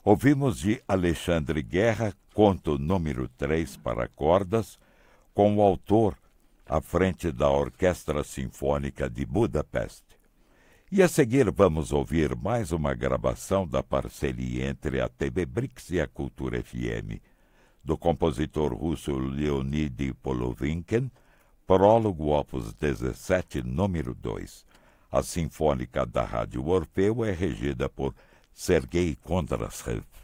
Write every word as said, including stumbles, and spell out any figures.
Ouvimos de Alexandre Guerra, conto número três para cordas, com o autor à frente da Orquestra Sinfônica de Budapeste. E a seguir vamos ouvir mais uma gravação da parceria entre a T V Brix e a Cultura F M, do compositor russo Leonid Polovinkin, prólogo opus dezessete, número dois. A Sinfônica da Rádio Orfeu é regida por Sergei Kondrashev.